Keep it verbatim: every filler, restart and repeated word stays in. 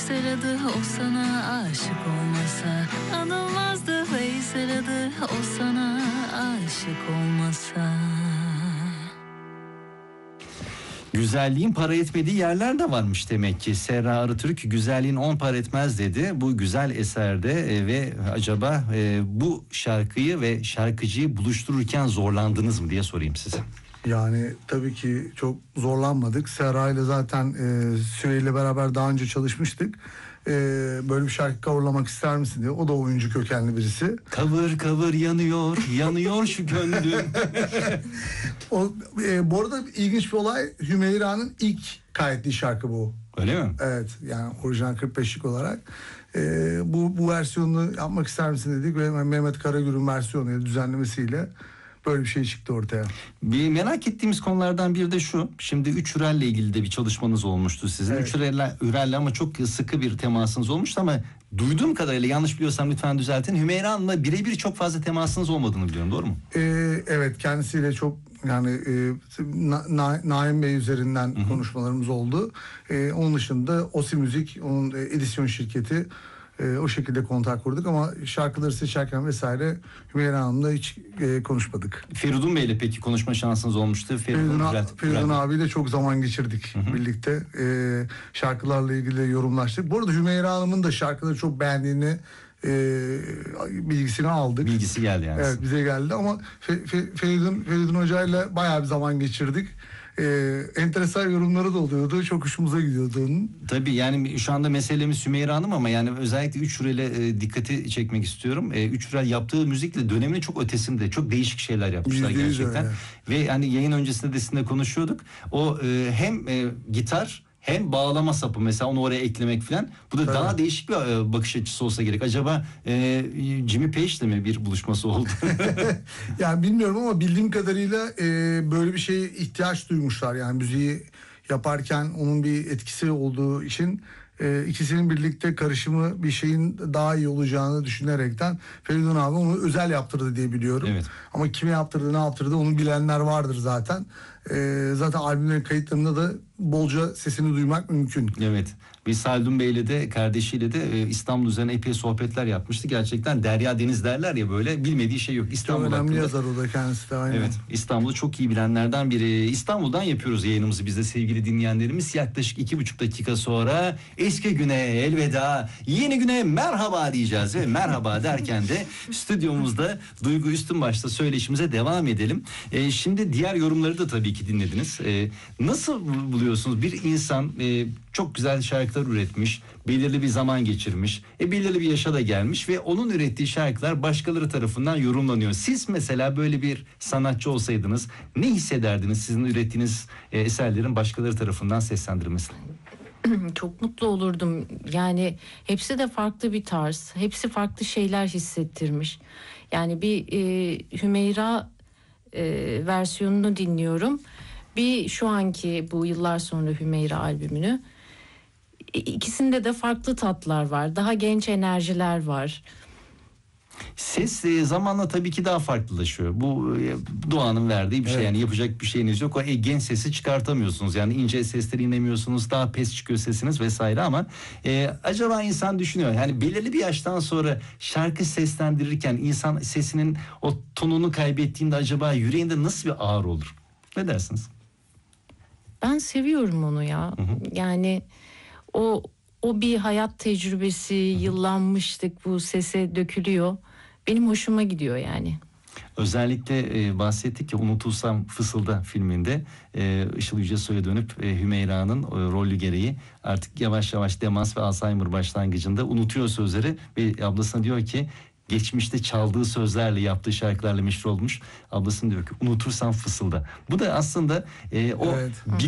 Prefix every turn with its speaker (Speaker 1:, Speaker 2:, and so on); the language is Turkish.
Speaker 1: Veysel adı, o sana aşık olmasa. Anılmazdı Veysel adı, o sana aşık olmasa.
Speaker 2: Güzelliğin para etmediği yerler de varmış demek ki. Serra Arıtürk güzelliğin on para etmez dedi. Bu güzel eserde e, ve acaba e, bu şarkıyı ve şarkıcıyı buluştururken zorlandınız mı diye sorayım size.
Speaker 3: Yani tabii ki çok zorlanmadık. Serra ile zaten e, Süreyle beraber daha önce çalışmıştık. E, böyle bir şarkı coverlamak ister misin diye. O da oyuncu kökenli birisi.
Speaker 2: Kavur kavur yanıyor, yanıyor şu gönlüm.
Speaker 3: O, e, bu arada ilginç bir olay, Hümeyra'nın ilk kaydettiği şarkı bu.
Speaker 2: Öyle mi?
Speaker 3: Evet, yani orijinal kırk beşlik olarak. E, bu, bu versiyonunu yapmak ister misin dedik ve Mehmet Karagür'ün versiyonu düzenlemesiyle böyle bir şey çıktı ortaya.
Speaker 2: Bir merak ettiğimiz konulardan biri de şu. Şimdi üç Hürel'le ilgili de bir çalışmanız olmuştu sizin.
Speaker 3: Evet.
Speaker 2: Üç Hürel'le, Hürel'le ama çok sıkı bir temasınız olmuştu ama duyduğum kadarıyla, yanlış biliyorsam lütfen düzeltin, Hümeyra Hanım'la birebir çok fazla temasınız olmadığını biliyorum. Doğru mu?
Speaker 3: E, evet, kendisiyle çok yani e, Na- Na- Naim Bey üzerinden
Speaker 2: Hı-hı.
Speaker 3: konuşmalarımız oldu. E, onun dışında Osi Müzik, onun e, edisyon şirketi, e, o şekilde kontak kurduk ama şarkıları seçerken vesaire Hümeyra Hanım'la hiç e, konuşmadık.
Speaker 2: Feridun Bey'le peki konuşma şansınız olmuştu.
Speaker 3: Feridun,
Speaker 2: Hürel-
Speaker 3: Feridun
Speaker 2: Hürel-
Speaker 3: abiyle çok zaman geçirdik
Speaker 2: Hı-hı.
Speaker 3: birlikte. E, şarkılarla ilgili yorumlaştık. Bu arada Hümeyra Hanım'ın da şarkıları çok beğendiğini e, bilgisini aldık.
Speaker 2: Bilgisi geldi yani.
Speaker 3: Evet, bize geldi ama Fe, Fe, Feridun, Feridun Hoca'yla bayağı bir zaman geçirdik. Ee, enteresan yorumları da oluyordu. Çok hoşumuza gidiyordu onun.
Speaker 2: Tabii yani şu anda meselemiz Hümeyra Hanım ama yani özellikle üç Hürel'e e, dikkati çekmek istiyorum. E, üç Hürel yaptığı müzikle döneminin çok ötesinde çok değişik şeyler yapmışlar
Speaker 3: Yüzde yüz
Speaker 2: gerçekten.
Speaker 3: öyle.
Speaker 2: Ve yani yayın öncesinde de sizinle konuşuyorduk. O e, hem e, gitar hem bağlama sapı, mesela onu oraya eklemek falan. Bu da
Speaker 3: Tabii.
Speaker 2: daha değişik bir e, bakış açısı olsa gerek. Acaba e, Jimmy Page'le mi bir buluşması oldu?
Speaker 3: Yani bilmiyorum ama bildiğim kadarıyla e, böyle bir şeye ihtiyaç duymuşlar. Yani müziği yaparken onun bir etkisi olduğu için e, ikisinin birlikte karışımı bir şeyin daha iyi olacağını düşünerekten Feridun abi onu özel yaptırdı diye biliyorum.
Speaker 2: Evet.
Speaker 3: Ama kime yaptırdı, ne yaptırdı onu bilenler vardır zaten. E, zaten albümlerin kayıtlarında da bolca sesini duymak mümkün.
Speaker 2: Evet. Biz Haldun Bey'le de kardeşiyle de e, İstanbul üzerine epey sohbetler yapmıştık. Gerçekten derya deniz derler ya, böyle bilmediği şey yok.
Speaker 3: Çok
Speaker 2: İstanbul
Speaker 3: önemli
Speaker 2: hakkında.
Speaker 3: yazar o da kendisi de, aynen.
Speaker 2: Evet, İstanbul'u çok iyi bilenlerden biri. İstanbul'dan yapıyoruz yayınımızı biz de sevgili dinleyenlerimiz. Yaklaşık iki buçuk dakika sonra eski güne elveda, yeni güne merhaba diyeceğiz ve merhaba derken de stüdyomuzda Duygu Üstünbaş'ta söyleşimize devam edelim. Ee, şimdi diğer yorumları da tabii ki dinlediniz. Ee, nasıl buluyorsunuz bir insan e, çok güzel şarkılar üretmiş, belirli bir zaman geçirmiş, e, belirli bir yaşa da gelmiş ve onun ürettiği şarkılar başkaları tarafından yorumlanıyor. Siz mesela böyle bir sanatçı olsaydınız ne hissederdiniz sizin ürettiğiniz e, eserlerin başkaları tarafından seslendirilmesine?
Speaker 4: Çok mutlu olurdum. Yani hepsi de farklı bir tarz. Hepsi farklı şeyler hissettirmiş. Yani bir e, Hümeyra e, versiyonunu dinliyorum. Bir şu anki bu yıllar sonra Hümeyra albümünü. İkisinde de farklı tatlar var. Daha genç enerjiler var.
Speaker 2: Ses e, zamanla tabii ki daha farklılaşıyor. Bu e, doğanın verdiği bir şey,
Speaker 3: Evet.
Speaker 2: yani yapacak bir şeyiniz yok. O e, genç sesi çıkartamıyorsunuz. Yani ince sesleri inemiyorsunuz. Daha pes çıkıyor sesiniz vesaire ama e, acaba insan düşünüyor. Yani belirli bir yaştan sonra şarkı seslendirirken insan sesinin o tonunu kaybettiğinde acaba yüreğinde nasıl bir ağrı olur? Ne dersiniz?
Speaker 4: Ben seviyorum onu ya.
Speaker 2: Hı hı.
Speaker 4: Yani o o bir hayat tecrübesi, yıllanmışlık bu sese dökülüyor. Benim hoşuma gidiyor yani.
Speaker 2: Özellikle e, bahsettik ya, Unutulsam Fısılda filminde e, Işıl Yücesoy'a dönüp e, Hümeyra'nın e, rolü gereği artık yavaş yavaş demans ve Alzheimer başlangıcında unutuyor sözleri ve ablasına diyor ki, geçmişte çaldığı sözlerle, yaptığı şarkılarla meşhur olmuş. Ablasına diyor ki unutursan fısılda. Bu da aslında e, o
Speaker 3: Evet.